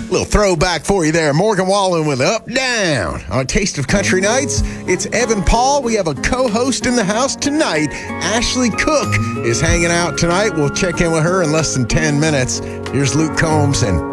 Little throwback for you there. Morgan Wallen with Up Down on Taste of Country Nights. It's Evan Paul. We have a co-host in the house tonight. Ashley Cook is hanging out tonight. We'll check in with her in less than 10 minutes. Here's Luke Combs and